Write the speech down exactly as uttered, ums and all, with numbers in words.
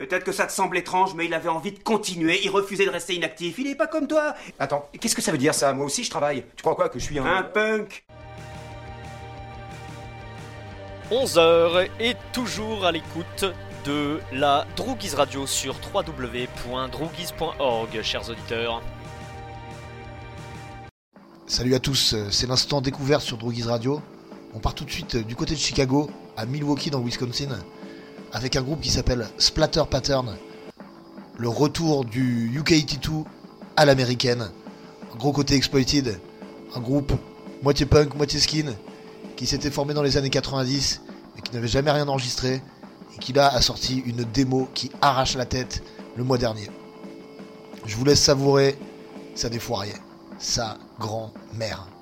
Peut-être que ça te semble étrange, mais il avait envie de continuer, il refusait de rester inactif, il est pas comme toi. Attends, qu'est-ce que ça veut dire ça? Moi aussi je travaille. Tu crois quoi, que je suis un... Un punk. onze heures et toujours à l'écoute de la Droogies Radio sur w w w point droogies point org, chers auditeurs. Salut à tous, c'est l'instant découverte sur Droogies Radio. On part tout de suite du côté de Chicago, à Milwaukee dans le Wisconsin, avec un groupe qui s'appelle Splatter Pattern. Le retour du U K quatre-vingt-deux à l'américaine. Un gros côté exploited, un groupe moitié punk, moitié skin, qui s'était formé dans les années quatre-vingt-dix, mais qui n'avait jamais rien enregistré, et qui là a sorti une démo qui arrache la tête le mois dernier. Je vous laisse savourer sa défoirée, sa grand-mère.